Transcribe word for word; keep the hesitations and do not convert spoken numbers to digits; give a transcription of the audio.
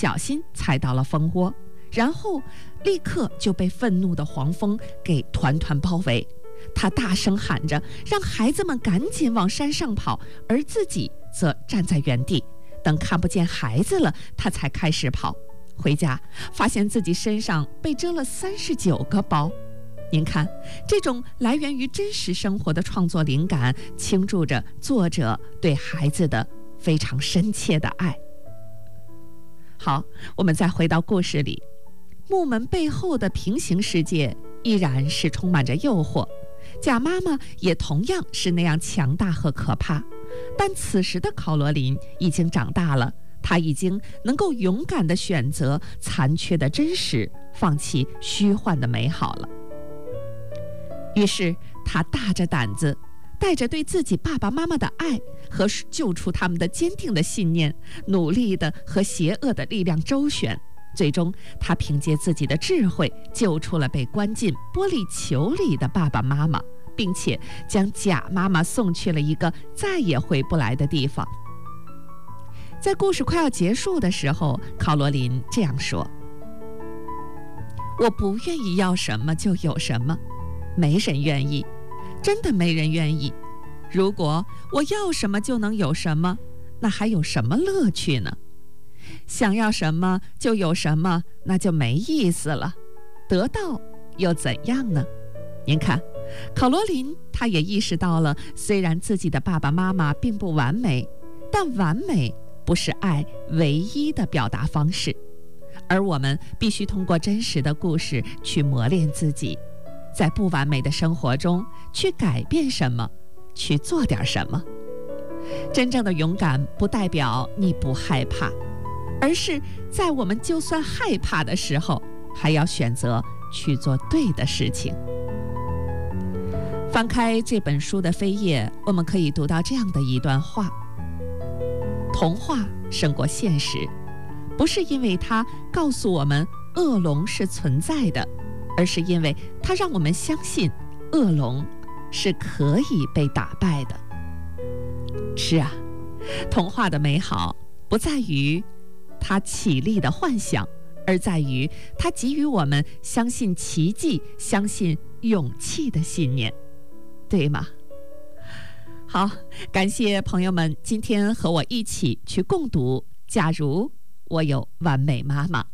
小心踩到了蜂窝，然后立刻就被愤怒的黄蜂给团团包围。他大声喊着，让孩子们赶紧往山上跑，而自己则站在原地，等看不见孩子了，他才开始跑。回家发现自己身上被遮了三十九个包。您看，这种来源于真实生活的创作灵感，倾注着作者对孩子的非常深切的爱。好，我们再回到故事里，木门背后的平行世界依然是充满着诱惑，贾妈妈也同样是那样强大和可怕，但此时的考罗琳已经长大了，她已经能够勇敢地选择残缺的真实，放弃虚幻的美好了。于是她大着胆子，带着对自己爸爸妈妈的爱和救出他们的坚定的信念，努力地和邪恶的力量周旋，最终她凭借自己的智慧救出了被关进玻璃球里的爸爸妈妈，并且将贾妈妈送去了一个再也回不来的地方。在故事快要结束的时候，考罗琳这样说：我不愿意要什么就有什么，没人愿意，真的没人愿意。如果我要什么就能有什么，那还有什么乐趣呢？想要什么就有什么，那就没意思了。得到又怎样呢？您看，考罗琳她也意识到了，虽然自己的爸爸妈妈并不完美，但完美不是爱唯一的表达方式，而我们必须通过真实的故事去磨练自己，在不完美的生活中去改变什么，去做点什么。真正的勇敢不代表你不害怕，而是在我们就算害怕的时候，还要选择去做对的事情。翻开这本书的扉页，我们可以读到这样的一段话：童话胜过现实，不是因为它告诉我们恶龙是存在的，而是因为它让我们相信恶龙是可以被打败的。是啊，童话的美好不在于它绮丽的幻想，而在于它给予我们相信奇迹、相信勇气的信念，对吗？好，感谢朋友们今天和我一起去共读《假如我有完美妈妈》。